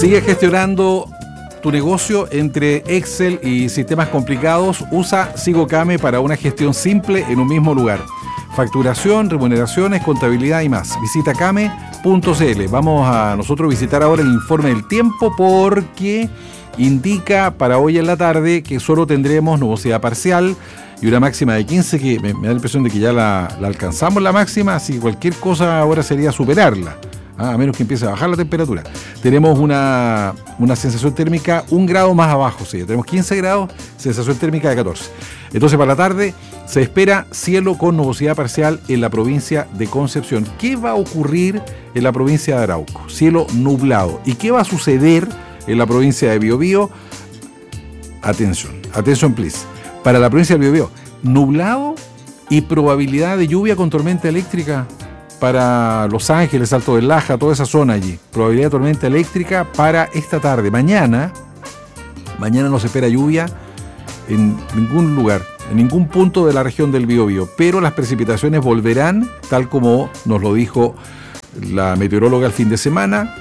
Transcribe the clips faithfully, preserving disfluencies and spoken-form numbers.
Sigue gestionando tu negocio entre Excel y sistemas complicados. Usa SigoCame para una gestión simple en un mismo lugar. Facturación, remuneraciones, contabilidad y más. Visita came punto c l. Vamos a nosotros visitar ahora el informe del tiempo porque indica para hoy en la tarde que solo tendremos nubosidad parcial y una máxima de quince, que me, me da la impresión de que ya la, la alcanzamos la máxima, así que cualquier cosa ahora sería superarla. Ah, a menos que empiece a bajar la temperatura. Tenemos una, una sensación térmica un grado más abajo, sí, tenemos quince grados, sensación térmica de catorce. Entonces para la tarde se espera cielo con nubosidad parcial en la provincia de Concepción. ¿Qué va a ocurrir en la provincia de Arauco? Cielo nublado. ¿Y qué va a suceder en la provincia de Biobío? Atención, atención please. Para la provincia de Biobío, nublado y probabilidad de lluvia con tormenta eléctrica. Para Los Ángeles, Alto del Laja, toda esa zona allí. Probabilidad de tormenta eléctrica para esta tarde. Mañana, mañana no se espera lluvia en ningún lugar, en ningún punto de la región del Biobío, pero las precipitaciones volverán, tal como nos lo dijo la meteoróloga el fin de semana,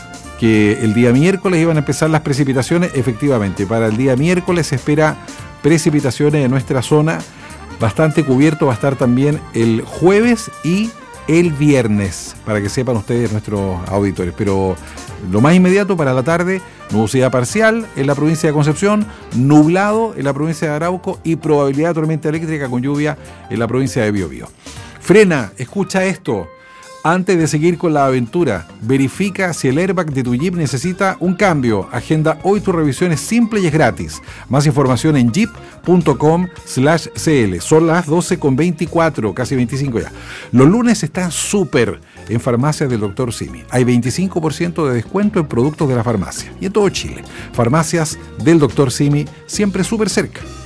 que el día miércoles iban a empezar las precipitaciones. Efectivamente, para el día miércoles se espera precipitaciones en nuestra zona. Bastante cubierto va a estar también el jueves y el viernes, para que sepan ustedes, nuestros auditores. Pero lo más inmediato para la tarde, nubosidad parcial en la provincia de Concepción, nublado en la provincia de Arauco y probabilidad de tormenta eléctrica con lluvia en la provincia de Biobío. Frena, escucha esto. Antes de seguir con la aventura, verifica si el airbag de tu Jeep necesita un cambio. Agenda hoy tu revisión, es simple y es gratis. Más información en jeep punto com slash c l. Son las doce con veinticuatro, casi veinticinco ya. Los lunes están súper en farmacias del doctor Simi. Hay veinticinco por ciento de descuento en productos de la farmacia. Y en todo Chile. Farmacias del doctor Simi, siempre súper cerca.